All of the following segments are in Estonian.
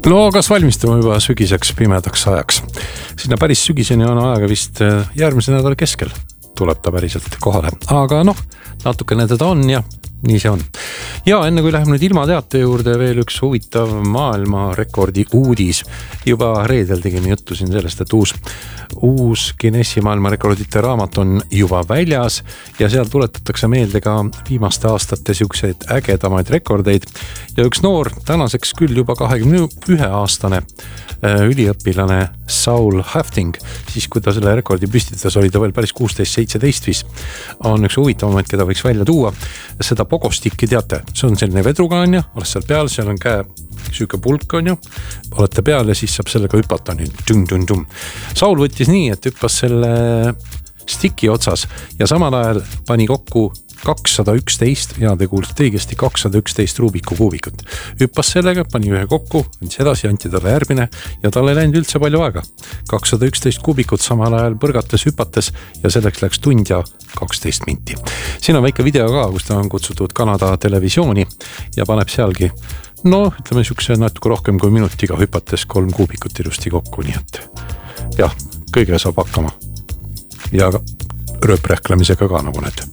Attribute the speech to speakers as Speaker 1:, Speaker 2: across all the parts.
Speaker 1: No kas valmistame juba sügiseks pimedaks ajaks? Sinna päris sügiseni on aega vist järgmise nädala keskel tuleb ta päriselt kohale. Aga natukene teda on ja nii see on. Ja enne kui läheme nüüd ilmateate juurde veel üks huvitav maailmarekordi uudis. Juba reedel tegime juttu siin sellest, et uus Guinessi maailmarekordite raamat on juba väljas ja seal tuletatakse meelde ka viimaste aastate siukseid ägedamaid rekordeid. Ja üks noor, tänaseks küll juba 21-aastane üliõpilane Saul Hafting, siis kui ta selle rekordi püstitas, oli ta veel päris 16-17 vis. On üks huvitavamaid, keda võiks välja tuua. Seda pogostikki teate, see on selline vedruga on ju, oled seal peal, seal on käe süüke pulk on ju, olete peal ja siis saab sellega hüpata nii. Saul võttis nii, et hüppas selle stiki otsas ja samal ajal pani kokku 211, ja te kuulsite õigesti 211 Rubiku kuubikut. Hüppas sellega, pani ühe kokku, andis edasi, anti talle järgmine ja talle ei läinud üldse palju aega. 211 kuubikut samal ajal põrgates, hüpates ja selleks läks tund ja 12 minti. Siin on väike video ka, kus ta on kutsutud Kanada televisiooni ja paneb sealgi, ütleme siukse natuke rohkem kui minutiga hüpates 3 kuubikut ilusti kokku, nii et jah, kõige saab hakkama. Ja rööprähklemisega ka nagu need.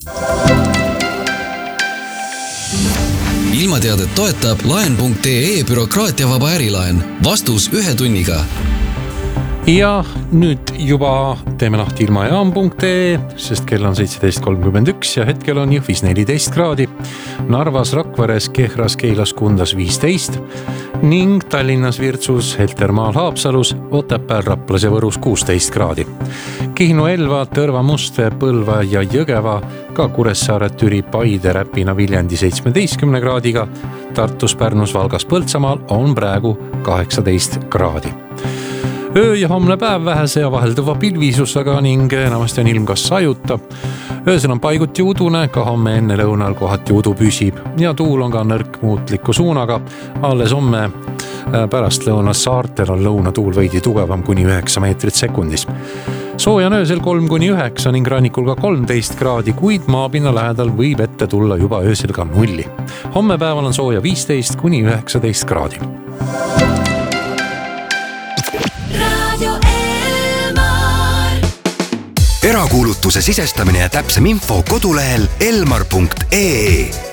Speaker 2: Ilmateadet toetab laen.ee bürokraatiavaba ärilaen. Vastus 1 tunniga.
Speaker 1: Ja nüüd juba teeme lahti ilmajaam.ee, sest kell on 17.31 ja hetkel on Jõhvis 14 kraadi, Narvas, Rakveres, Kehras, Keilas, Kundas 15 ning Tallinnas, Virtsus, Heltermaal, Haapsalus, Otepääl, Raplas ja Võrus 16 kraadi. Kihnu, Elva, Tõrva, Mustvee, Põlva ja Jõgeva, ka Kuressaare, Türi, Paide, Räpina, Viljandi 17 kraadiga, Tartus, Pärnus, Valgas, Põltsamaal on praegu 18 kraadi. Öö ja homne päev vähese ja vahelduva pilvisusega ning enamasti on ilm kas sajuta. Öösel on paiguti udune, ka homme enne lõunal kohati udu püsib ja tuul on ka nõrk muutliku suunaga. Alles homme pärast lõunas saartel on lõunatuul veidi tugevam kuni 9 meetrit sekundis. Sooja on öösel 3-9 ning rannikul ka 13 kraadi, kuid maapinna lähedal võib ette tulla juba öösel ka 0. Homme päeval on sooja 15-19 kraadi.
Speaker 3: Erakuulutuse sisestamine ja täpsem info kodulehel elmar.ee.